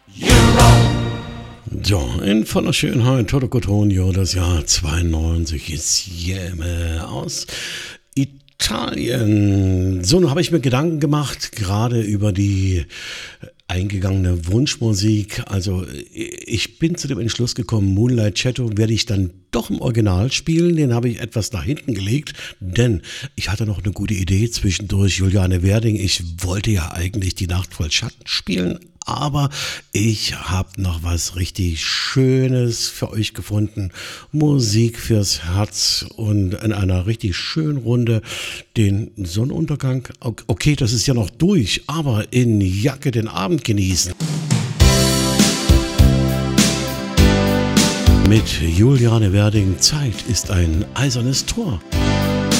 So, in voller Schönheit, Toto Cotugno, das Jahr 92 ist Jäme aus Italien. So, nun habe ich mir Gedanken gemacht, gerade über die eingegangene Wunschmusik. Also ich bin zu dem Entschluss gekommen, Moonlight Shadow werde ich dann doch im Original spielen. Den habe ich etwas nach hinten gelegt, denn ich hatte noch eine gute Idee zwischendurch. Juliane Werding, ich wollte ja eigentlich die Nacht voll Schatten spielen, aber ich habe noch was richtig Schönes für euch gefunden. Musik fürs Herz und in einer richtig schönen Runde den Sonnenuntergang. Okay, das ist ja noch durch, aber in Jacke den Abend genießen. Mit Juliane Werding, Zeit ist ein eisernes Tor.